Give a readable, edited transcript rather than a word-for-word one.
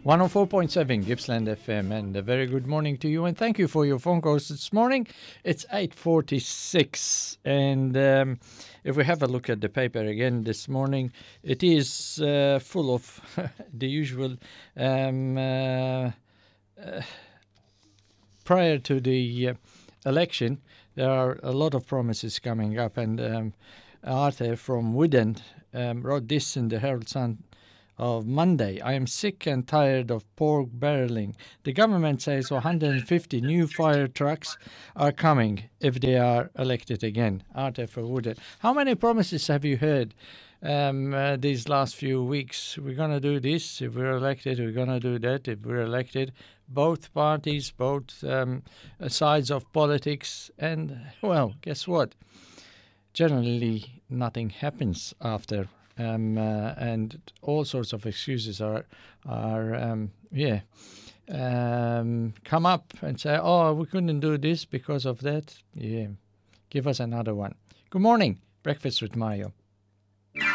104.7 Gippsland FM, and a very good morning to you, and thank you for your phone calls this morning. It's 8:46, and if we have a look at the paper again this morning, it is full of the usual prior to the election. There are a lot of promises coming up, and Arthur from Woodend wrote this in the Herald Sun of Monday. I am sick and tired of pork barreling. The government says 150 new fire trucks are coming if they are elected again. Arthur for Woodend. How many promises have you heard these last few weeks? We're going to do this. If we're elected, we're going to do that. If we're elected, both parties, both sides of politics. And, well, guess what? Generally, nothing happens after. And all sorts of excuses are come up and say, oh, we couldn't do this because of that. Yeah, give us another one. Good morning. Breakfast with Mario.